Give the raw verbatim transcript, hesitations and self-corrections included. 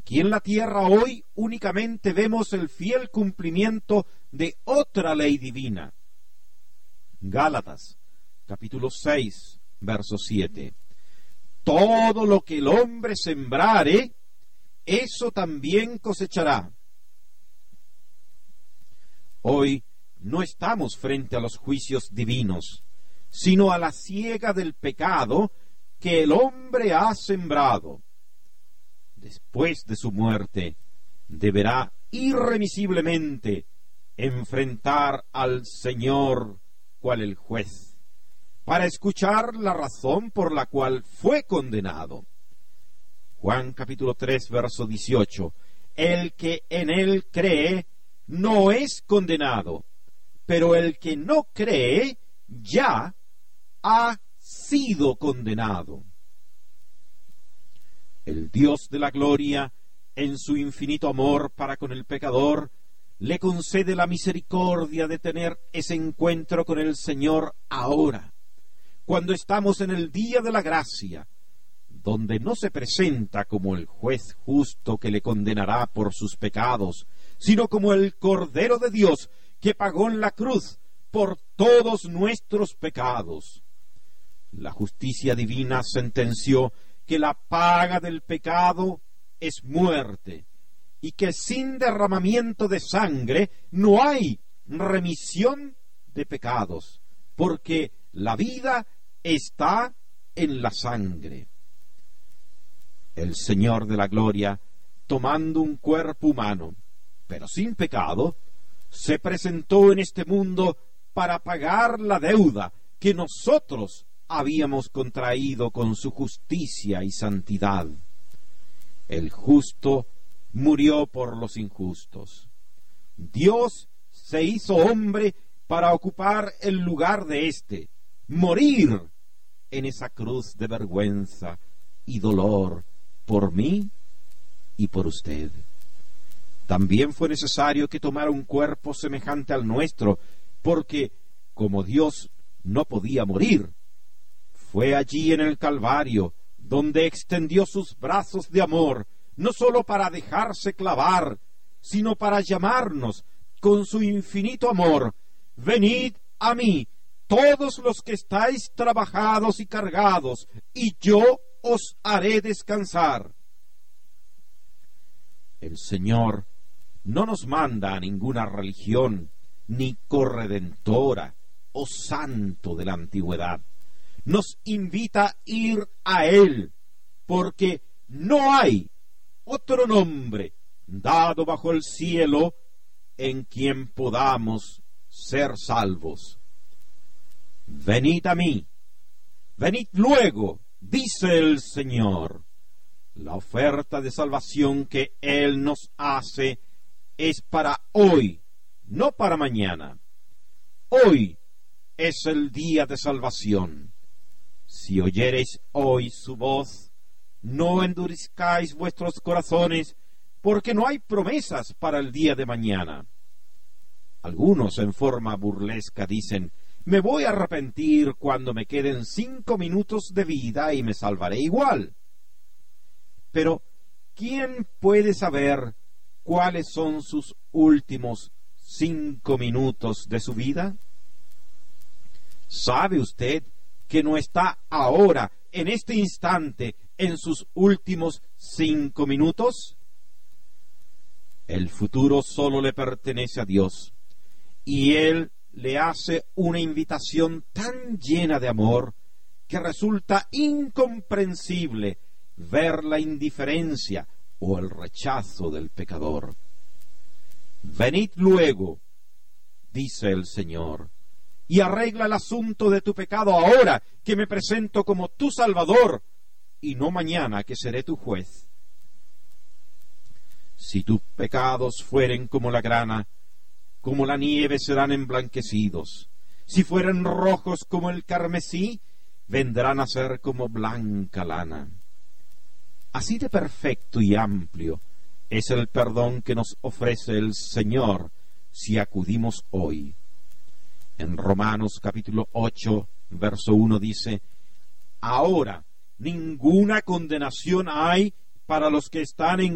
Aquí en la tierra hoy únicamente vemos el fiel cumplimiento de otra ley divina. Gálatas, capítulo seis, verso siete. Todo lo que el hombre sembrare, eso también cosechará. Hoy no estamos frente a los juicios divinos, sino a la siega del pecado que el hombre ha sembrado. Después de su muerte, deberá irremisiblemente enfrentar al Señor cual el juez, para escuchar la razón por la cual fue condenado. Juan capítulo tres, verso dieciocho. El que en él cree no es condenado, pero el que no cree ya ha sido condenado. El Dios de la gloria, en su infinito amor para con el pecador, le concede la misericordia de tener ese encuentro con el Señor ahora, cuando estamos en el día de la gracia, donde no se presenta como el juez justo que le condenará por sus pecados, sino como el Cordero de Dios que pagó en la cruz por todos nuestros pecados. La justicia divina sentenció que la paga del pecado es muerte, y que sin derramamiento de sangre no hay remisión de pecados, porque la vida está en la sangre. El Señor de la gloria, tomando un cuerpo humano, pero sin pecado, se presentó en este mundo para pagar la deuda que nosotros habíamos contraído con su justicia y santidad. El justo murió por los injustos. Dios se hizo hombre para ocupar el lugar de éste, morir en esa cruz de vergüenza y dolor por mí y por usted. También fue necesario que tomara un cuerpo semejante al nuestro, porque como Dios no podía morir, fue allí en el Calvario donde extendió sus brazos de amor, no sólo para dejarse clavar, sino para llamarnos con su infinito amor: venid a mí, todos los que estáis trabajados y cargados, y yo os haré descansar. El Señor no nos manda a ninguna religión, ni corredentora o santo de la antigüedad. Nos invita a ir a Él, porque no hay otro nombre dado bajo el cielo en quien podamos ser salvos. Venid a mí, venid luego, dice el Señor. La oferta de salvación que Él nos hace es para hoy, no para mañana. Hoy es el día de salvación. Si oyereis hoy su voz, no endurezcáis vuestros corazones, porque no hay promesas para el día de mañana. Algunos en forma burlesca dicen: me voy a arrepentir cuando me queden cinco minutos de vida y me salvaré igual. Pero, ¿quién puede saber cuáles son sus últimos cinco minutos de su vida? ¿Sabe usted que no está ahora, en este instante, en sus últimos cinco minutos? El futuro solo le pertenece a Dios, y Él le hace una invitación tan llena de amor que resulta incomprensible ver la indiferencia o el rechazo del pecador. Venid luego, dice el Señor, y arregla el asunto de tu pecado ahora, que me presento como tu Salvador, y no mañana, que seré tu juez. Si tus pecados fueren como la grana, como la nieve serán emblanquecidos. Si fueren rojos como el carmesí, vendrán a ser como blanca lana. Así de perfecto y amplio es el perdón que nos ofrece el Señor si acudimos hoy. En Romanos capítulo ocho, verso uno dice: ahora ninguna condenación hay para los que están en